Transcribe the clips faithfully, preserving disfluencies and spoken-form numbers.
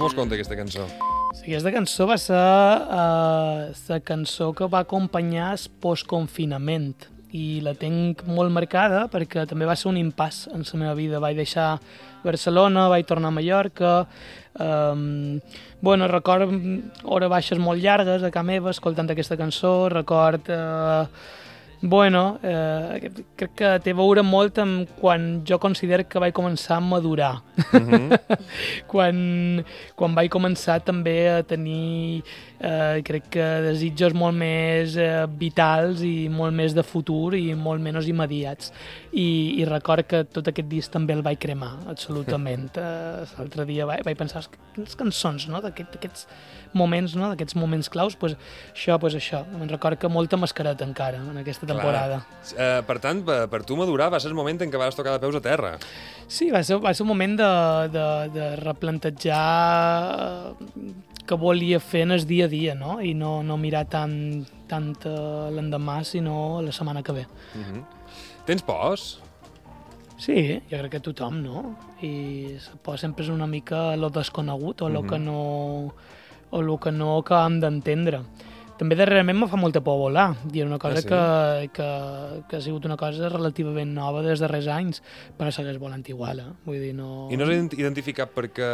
mos conta aquesta cançó? Sí, aquesta cançó va ser uh, la cançó que va acompanyar el postconfinament i la tinc molt marcada perquè també va ser un impàs en la meva vida. Vaig deixar Barcelona, vaig tornar a Mallorca, um, bueno, record hores baixes molt llargues a casa meva escoltant aquesta cançó, record... Uh, Bueno, eh, crec que té a veure molt amb quan jo considero que vaig començar a madurar. Mm-hmm. quan, quan vaig començar també a tenir, eh, crec que desitjos molt més eh, vitals i molt més de futur i molt menys immediats. I, i record que tot aquest disc també el vaig cremar, absolutament. Eh, L'altre dia vaig, vaig pensar, quines cançons, no?, d'aquest, d'aquests moments, no?, d'aquests moments claus, pues, això, pues això. Me'n record que molta mascareta encara en aquesta temporada. Uh, per tant, per, per tu madurar va ser el moment en què vas tocar de peus a terra. Sí, va ser, va ser un moment de, de, de replantejar què volia fer en el dia a dia, no? I no, no mirar tant, tant uh, l'endemà, sinó la setmana que ve. Uh-huh. Tens pors? Sí, jo crec que tothom, no? I la por sempre és una mica lo desconegut o lo uh-huh. que no... o el que no acabem d'entendre. També darrerament me fa molta por volar, i és una cosa ah, sí? que, que, que ha sigut una cosa relativament nova des de darrers anys, però segueix volant igual, eh? Vull dir, no... I no s'ha identificat perquè...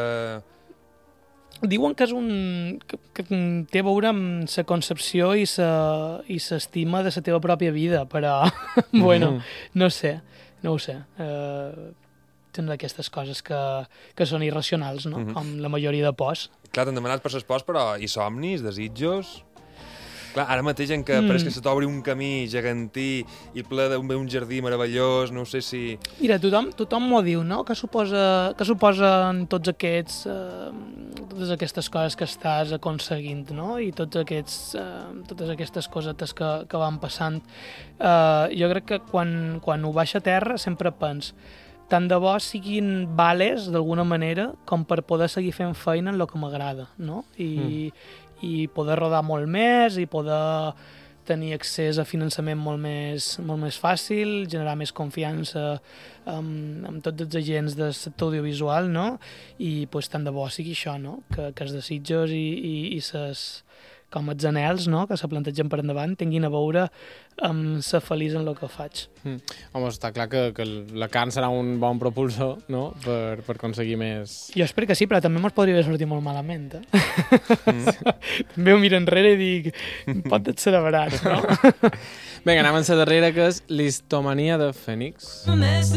Diuen que és un... que, que té a veure amb la concepció i l'estima de la teva pròpia vida, però, mm-hmm. bueno, no sé, no ho sé. Eh, tenen d'aquestes coses que, que són irracionals, no? Mm-hmm. Com la majoria de pors. Clar, t'han demanat per les pors, però i somnis, desitjos... Clar, ara mateix en què mm. pareix que se t'obri un camí gegantí i ple d'un un jardí meravellós, no sé si... Mira, tothom, tothom m'ho diu, no? Que suposa, que suposen tots aquests, eh, totes aquestes coses que estàs aconseguint, no? I tots aquests, eh, totes aquestes cosetes que, que van passant. Eh, jo crec que quan, quan ho baixa a terra sempre pens tant de bo siguin vales, d'alguna manera, com per poder seguir fent feina en el que m'agrada, no? I... Mm. i poder rodar molt més, i poder tenir accés a finançament molt més, molt més fàcil, generar més confiança amb, amb tots els agents del sector audiovisual, no? I pues, tant de bo sigui això, no? Que, que els desitjos i, i, i ses, com els anels, no?, que se plantegen per endavant tinguin a veure amb ser feliç en el que faig. Mm. Home, està clar que, que la carn serà un bon propulsor, no?, per, per aconseguir més... Jo espero que sí, però també mos podria haver sortit molt malament, eh? Mm. També ho miro enrere i dic, pot ser de verat, no? Vinga, anem a la darrera, que és l'histomania de Fènix.